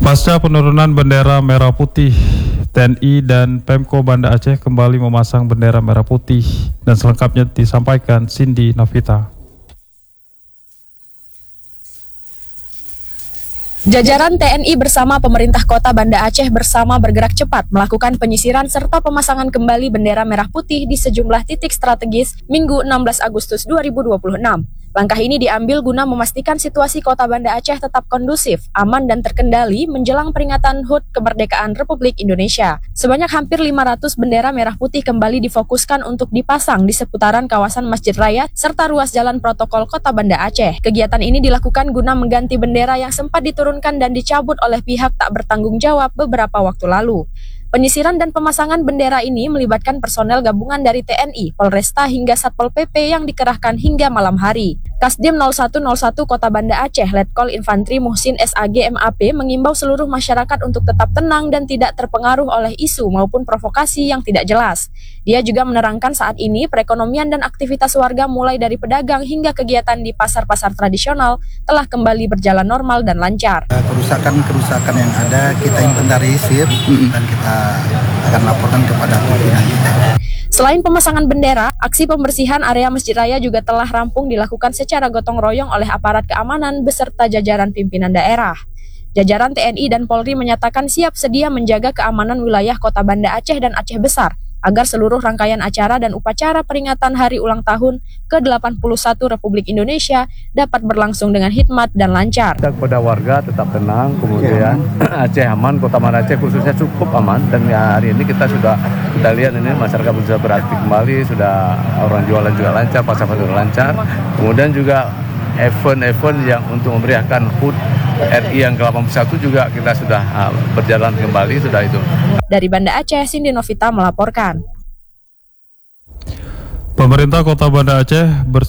Pasca penurunan bendera merah putih, TNI dan Pemko Banda Aceh kembali memasang bendera merah putih dan selengkapnya disampaikan Cindy Novita. Jajaran TNI bersama pemerintah Kota Banda Aceh bersama bergerak cepat melakukan penyisiran serta pemasangan kembali bendera merah putih di sejumlah titik strategis Minggu 16 Agustus 2026. Langkah ini diambil guna memastikan situasi Kota Banda Aceh tetap kondusif, aman dan terkendali menjelang peringatan HUT Kemerdekaan Republik Indonesia. Sebanyak hampir 500 bendera merah putih kembali difokuskan untuk dipasang di seputaran kawasan Masjid Raya serta ruas jalan protokol Kota Banda Aceh. Kegiatan ini dilakukan guna mengganti bendera yang sempat diturunkan dan dicabut oleh pihak tak bertanggung jawab beberapa waktu lalu. Penyisiran dan pemasangan bendera ini melibatkan personel gabungan dari TNI, Polresta hingga Satpol PP yang dikerahkan hingga malam hari. Kasdim 0101 Kota Banda Aceh, Letkol Infantri Muhsin SAG MAP mengimbau seluruh masyarakat untuk tetap tenang dan tidak terpengaruh oleh isu maupun provokasi yang tidak jelas. Dia juga menerangkan saat ini perekonomian dan aktivitas warga mulai dari pedagang hingga kegiatan di pasar-pasar tradisional telah kembali berjalan normal dan lancar. Kerusakan yang ada kita inventarisir dan kita akan laporkan kepada pimpinan kita. Selain pemasangan bendera, aksi pembersihan area Masjid Raya juga telah rampung dilakukan secara gotong royong oleh aparat keamanan beserta jajaran pimpinan daerah. Jajaran TNI dan Polri menyatakan siap sedia menjaga keamanan wilayah Kota Banda Aceh dan Aceh Besar agar seluruh rangkaian acara dan upacara peringatan hari ulang tahun ke-81 Republik Indonesia dapat berlangsung dengan hikmat dan lancar. Kepada warga tetap tenang, kemudian Aceh aman, Kota Banda Aceh khususnya cukup aman, dan hari ini kita lihat ini masyarakat sudah beraktif kembali, sudah orang jualan juga lancar, pasar-pasar lancar, kemudian juga event-event yang untuk memeriahkan HUT RI yang ke-81 juga kita sudah berjalan kembali, sudah itu. Dari Banda Aceh, Cindy Novita melaporkan. Pemerintah Kota Banda Aceh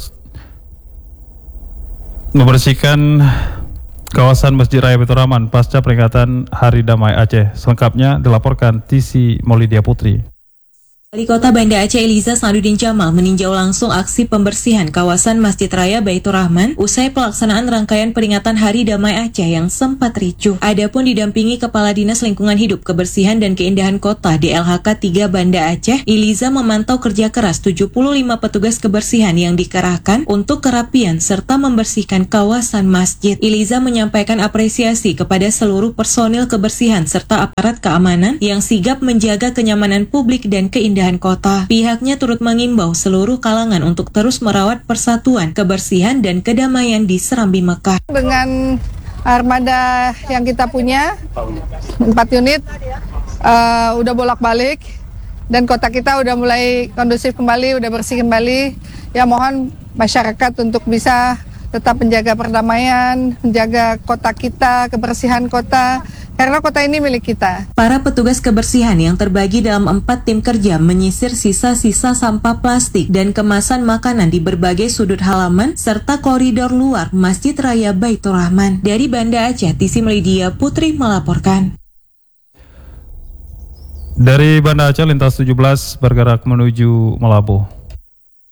membersihkan kawasan Masjid Raya Baitur Rahman pasca peringatan Hari Damai Aceh. Selengkapnya dilaporkan TC Maulidia Putri. Wali Kota Banda Aceh Eliza Sadudin Jamal meninjau langsung aksi pembersihan kawasan Masjid Raya Baitur Rahman usai pelaksanaan rangkaian peringatan Hari Damai Aceh yang sempat ricuh. Adapun didampingi Kepala Dinas Lingkungan Hidup, Kebersihan dan Keindahan Kota DLHK 3 Banda Aceh, Eliza memantau kerja keras 75 petugas kebersihan yang dikerahkan untuk kerapian serta membersihkan kawasan masjid. Eliza menyampaikan apresiasi kepada seluruh personil kebersihan serta aparat keamanan yang sigap menjaga kenyamanan publik dan keindahan kota. Pihaknya turut mengimbau seluruh kalangan untuk terus merawat persatuan, kebersihan, dan kedamaian di Serambi Mekah. Dengan armada yang kita punya, 4 unit, udah bolak-balik, dan kota kita udah mulai kondusif kembali, udah bersih kembali. Ya mohon masyarakat untuk bisa tetap menjaga perdamaian, menjaga kota kita, kebersihan kota, karena kota ini milik kita. Para petugas kebersihan yang terbagi dalam 4 tim kerja menyisir sisa-sisa sampah plastik dan kemasan makanan di berbagai sudut halaman serta koridor luar Masjid Raya Baitur Rahman. Dari Banda Aceh, TC Maulidia Putri melaporkan. Dari Banda Aceh, lintas 17 bergerak menuju Malabo.